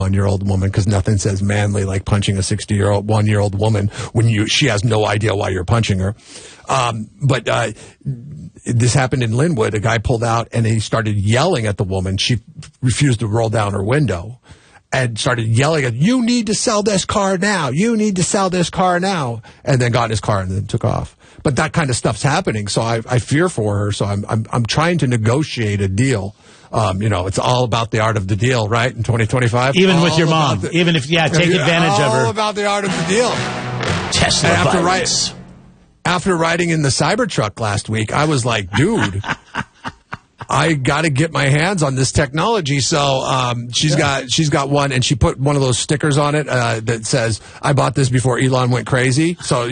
1-year-old woman, because nothing says manly like punching a 1-year-old woman when she has no idea why you're punching her. But this happened in Linwood. A guy pulled out and he started yelling at the woman. She refused to roll down her window and started yelling at, "You need to sell this car now. You need to sell this car now." And then got in his car and then took off. But that kind of stuff's happening, so I fear for her. So I'm trying to negotiate a deal. It's all about the art of the deal, right? In 2025, even with your mom, take advantage of her. All about the art of the deal. Tesla after riding in the Cybertruck last week, I was like, dude, I got to get my hands on this technology. So she's got one, and she put one of those stickers on it that says, "I bought this before Elon went crazy." So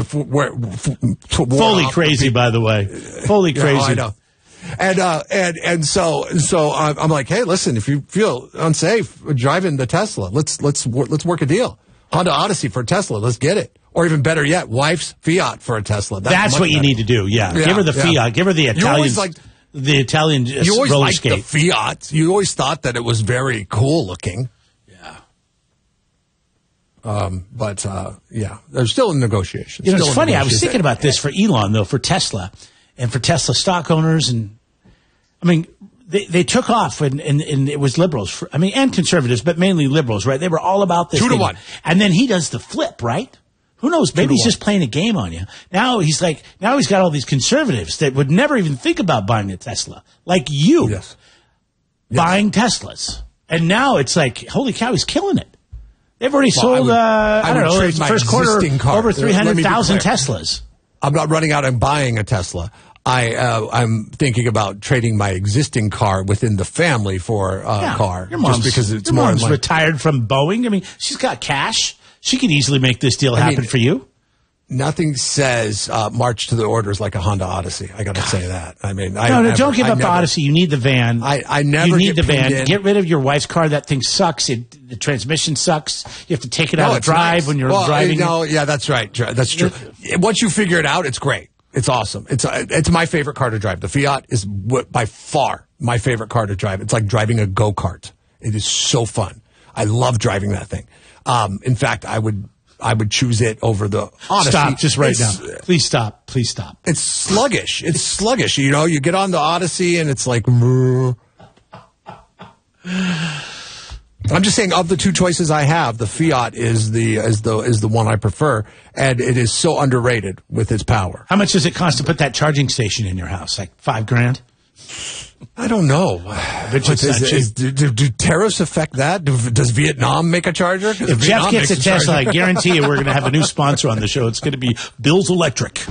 fully crazy, by the way, fully crazy. I know. And so I'm like, hey, listen, if you feel unsafe driving the Tesla, let's work a deal. Honda Odyssey for a Tesla, let's get it. Or even better yet, wife's Fiat for a Tesla. That's what you need to do. Yeah, give her the Fiat. Give her the Italian. The Italian you always roller liked skate. The Fiat. You always thought that it was very cool looking. Yeah. There's still a negotiation. It's funny. I was thinking about this for Elon, though, for Tesla and for Tesla stock owners. And I mean, they took off and it was liberals, and conservatives, but mainly liberals, right? They were all about this. 2-1. And then he does the flip, right? Who knows? Maybe he's just playing a game on you. Now he's got all these conservatives that would never even think about buying a Tesla, like you, buying Teslas. And now it's like, holy cow, he's killing it. They've already sold, the first quarter, over 300,000 Teslas. I'm not running out and buying a Tesla. I'm thinking about trading my existing car within the family for a car. Your mom's, just because it's your mom's retired from Boeing. I mean, she's got cash. She could easily make this deal happen for you. Nothing says march to the orders like a Honda Odyssey. I got to say that. I mean, don't give up the Odyssey. You need the van. I never. You need the van. Get rid of your wife's car. That thing sucks. The transmission sucks. You have to take it out of drive when you're driving. That's right. That's true. Once you figure it out, it's great. It's awesome. It's my favorite car to drive. The Fiat is by far my favorite car to drive. It's like driving a go-kart. It is so fun. I love driving that thing. In fact, I would choose it over the Odyssey. Stop just right now. Please stop. It's sluggish. You get on the Odyssey and it's like, I'm just saying, of the two choices I have, the Fiat is the one I prefer, and it is so underrated with its power. How much does it cost to put that charging station in your house? Like $5,000? I don't know. Do tariffs affect that? Does Vietnam make a charger? If Jeff gets a Tesla, I guarantee you we're going to have a new sponsor on the show. It's going to be Bill's Electric.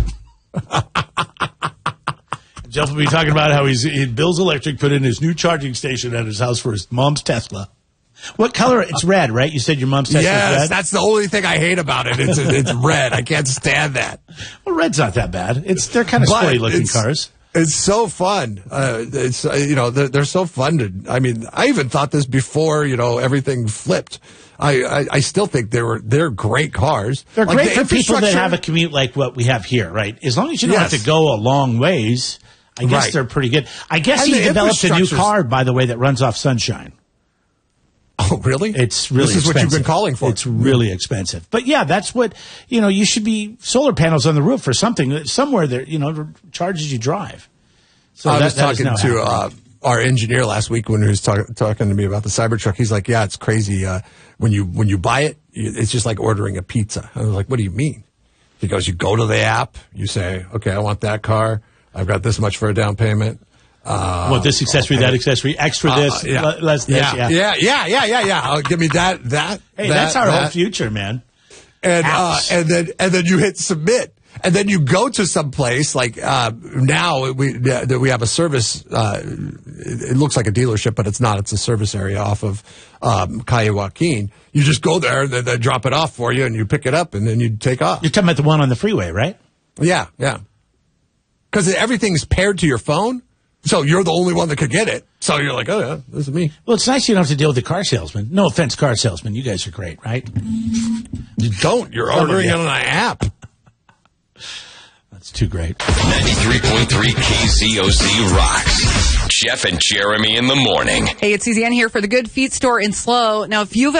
Jeff will be talking about how Bill's Electric put in his new charging station at his house for his mom's Tesla. What color? It's red, right? You said your mom's Tesla is red? Yes, that's the only thing I hate about it. It's red. I can't stand that. Well, red's not that bad. They're kind of sporty looking cars. It's so fun. They're so fun I even thought this before, everything flipped. I still think they're great cars. They're great for people that have a commute like what we have here, right? As long as you don't have to go a long ways, I guess they're pretty good. I guess he developed a new car, by the way, that runs off sunshine. Oh, really? It's really expensive. This is what you've been calling for. It's really expensive. But yeah, that's what, you should be solar panels on the roof or something, somewhere there, charges you drive. So I was talking to our engineer last week when he was talking to me about the Cybertruck. He's like, yeah, it's crazy. When you buy it, it's just like ordering a pizza. I was like, what do you mean? He goes, you go to the app, you say, okay, I want that car. I've got this much for a down payment. Want this accessory, that accessory, extra this, less this. Yeah. Give me that. Hey, that's our whole future, man. And then you hit submit, and then you go to some place like now we have a service. It looks like a dealership, but it's not. It's a service area off of Calle Joaquin. You just go there, and they drop it off for you, and you pick it up, and then you take off. You're talking about the one on the freeway, right? Yeah. Because everything's paired to your phone. So you're the only one that could get it. So you're like, oh, yeah, this is me. Well, it's nice you don't have to deal with the car salesman. No offense, car salesman. You guys are great, right? You don't. You're ordering it on an app. That's too great. 93.3 KZOZ rocks. Jeff and Jeremy in the morning. Hey, it's Suzanne here for the Good Feet store in Slow. Now, if you've